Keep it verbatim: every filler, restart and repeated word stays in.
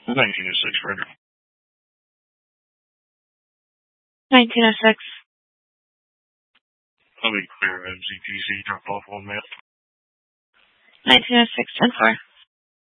nineteen oh six, Frederick. nineteen oh six. I'll be clear, M C T C, drop off one mail. nineteen oh six, ten four.